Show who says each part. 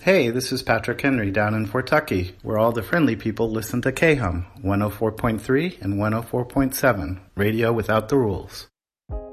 Speaker 1: Hey, this is Patrick Henry down in Fortucky, where all the friendly people listen to KHUM 104.3 and 104.7, radio without the rules.